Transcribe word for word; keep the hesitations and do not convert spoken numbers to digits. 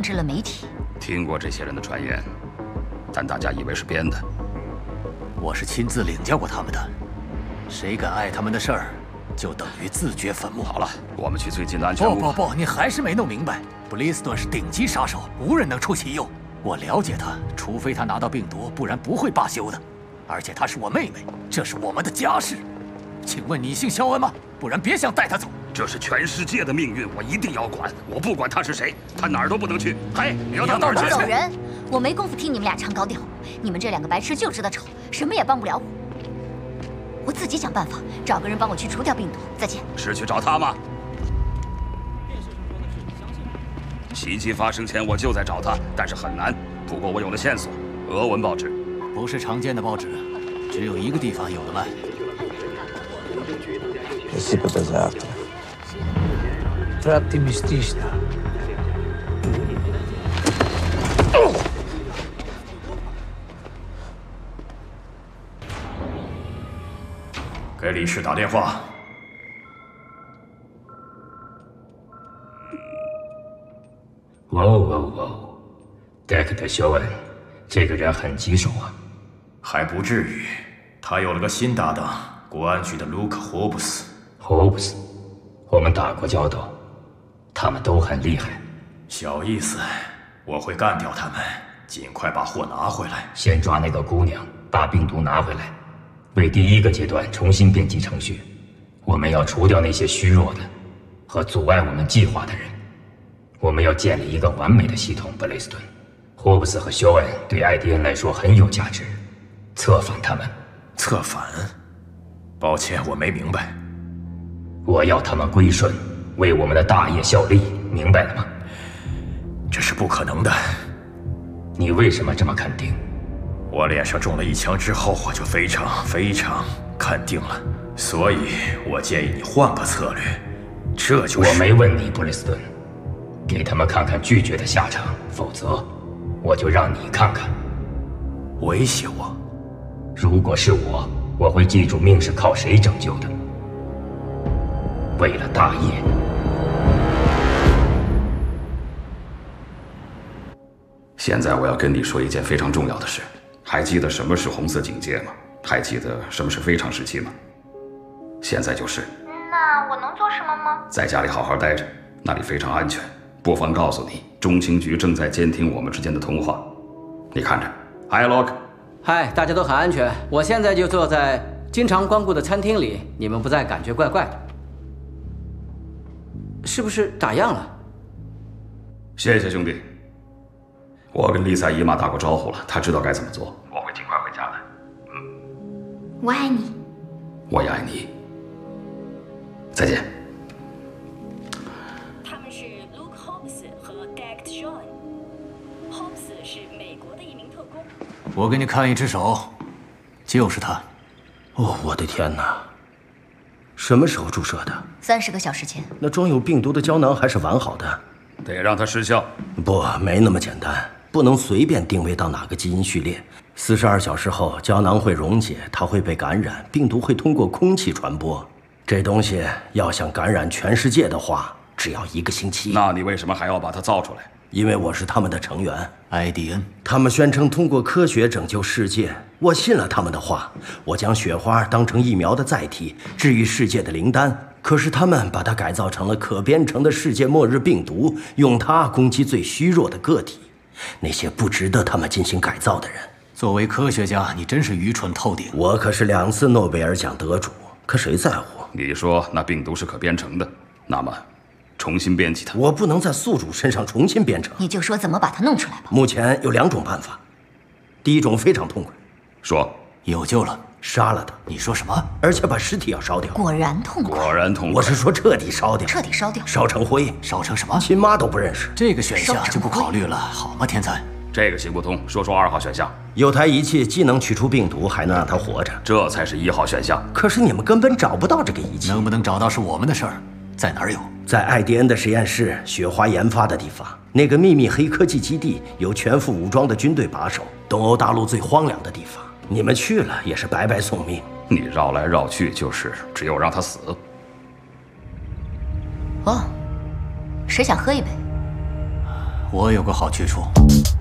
知了媒体。 听过这些人的传言，但大家以为是编的。 我是亲自领教过他们的，谁敢碍他们的事儿，就等于自掘坟墓。 好了，我们去最近的安全屋。 不不不，你还是没弄明白，布里斯顿是顶级杀手，无人能出其右。我了解他，除非他拿到病毒，不然不会罢休的。而且她是我妹妹，这是我们的家事。请问你姓肖恩吗？不然别想带她走。 这是全世界的命运，我一定要管。我不管他是谁，他哪儿都不能去。嘿，你要到哪儿去？ 走人！我没工夫听你们俩唱高调。你们这两个白痴就知道丑，什么也帮不了我。我自己想办法，找个人帮我去除掉病毒。再见。 是去找他吗？袭击发生前我就在找他，但是很难。不过我有了线索，俄文报纸， 不是常见的报纸，只有一个地方有的卖。 Спасибо до завтра. Ты оптимистично. 给李氏打电话。 哇哦哇哦哇哦，戴克特·肖恩，这个人很棘手啊。 还不至于，他有了个新搭档，国安局的卢克·霍布斯。 霍布斯，我们打过交道，他们都很厉害。 小意思，我会干掉他们，尽快把货拿回来。 先抓那个姑娘，把病毒拿回来。为第一个阶段重新编辑程序，我们要除掉那些虚弱的和阻碍我们计划的人。我们要建立一个完美的系统，布雷斯顿。霍布斯和肖恩对艾迪恩来说很有价值，策反他们。 策反？抱歉，我没明白。 我要他们归顺，为我们的大业效力，明白了吗？ 这是不可能的。 你为什么这么肯定？ 我脸上中了一枪之后，我就非常非常肯定了。所以我建议你换个策略。这就是我没问你，布雷斯顿，给他们看看拒绝的下场，否则我就让你看看。 威胁我？ 如果是我，我会记住命是靠谁拯救的。为了大业。 现在我要跟你说一件非常重要的事。还记得什么是红色警戒吗？还记得什么是非常时期吗？现在就是。 那我能做什么吗？ 在家里好好待着，那里非常安全。不妨告诉你，中情局正在监听我们之间的通话。你看着。Hi Locke。 嗨，大家都很安全。我现在就坐在经常光顾的餐厅里，你们不再感觉怪怪的？是不是打烊了？ 谢谢兄弟。我跟丽萨姨妈打过招呼了，她知道该怎么做。我会尽快回家的。嗯， 我爱你。 我也爱你。再见。 他们是 Luke Hobbs 和 Decked Shawn。Hobbs 是美国的一名特工。 我给你看一只手，就是他。 哦，我的天哪！什么时候注射的？ 三十个小时前。 那装有病毒的胶囊还是完好的。 得让它失效。 不，没那么简单，不能随便定位到哪个基因序列。四十二小时后，胶囊会溶解，它会被感染，病毒会通过空气传播。这东西要想感染全世界的话，只要一个星期。 那你为什么还要把它造出来？ 因为我是他们的成员， 艾迪恩。 他们宣称通过科学拯救世界，我信了他们的话。我将雪花当成疫苗的载体，治愈世界的灵丹。可是他们把它改造成了可编程的世界末日病毒，用它攻击最虚弱的个体，那些不值得他们进行改造的人。 作为科学家，你真是愚蠢透顶。 我可是两次诺贝尔奖得主，可谁在乎？ 你说那病毒是可编程的，那么重新编辑它。 我不能在宿主身上重新编程。 你就说怎么把它弄出来吧。 目前有两种办法，第一种非常痛快， 说有救了， 杀了他。 你说什么？ 而且把尸体要烧掉。 果然痛快。 果然痛快。 我是说彻底烧掉。 彻底烧掉。 烧成灰。 烧成什么？ 亲妈都不认识。 这个选项就不考虑了，好吗，天才？ 这个行不通，说说二号选项。 有台仪器既能取出病毒，还能让它活着， 这才是一号选项。 可是你们根本找不到这个仪器。 能不能找到是我们的事儿，在哪儿有？ 在艾迪恩的实验室，雪花研发的地方。那个秘密黑科技基地有全副武装的军队把守，东欧大陆最荒凉的地方。你们去了也是白白送命。 你绕来绕去，就是只有让他死。 哦，谁想喝一杯？ 我有个好去处，